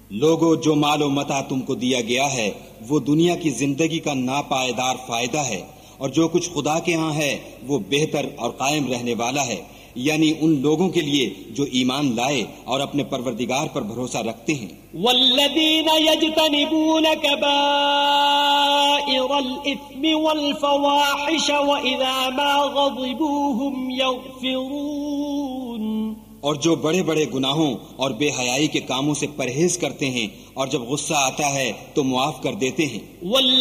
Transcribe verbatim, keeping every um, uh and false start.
लोगो, जो मालो मता तुमको दिया गया है वो दुनिया की जिंदगी का नापायदार फायदा है, और जो कुछ खुदा के यहाँ है वो बेहतर और कायम रहने वाला है, यानी उन लोगों के लिए जो ईमान लाए और अपने परवरदिगार पर भरोसा रखते हैं। वल्लज़ीन यज्तनिबून कबाइरल इस्मि वल फवाहिश व इज़ा मा ग़ज़िबू हुम यग़फ़िरून, और जो बड़े बड़े गुनाहों और बेहयाई के कामों से परहेज करते हैं और जब गुस्सा आता है तो मुआफ कर देते हैं।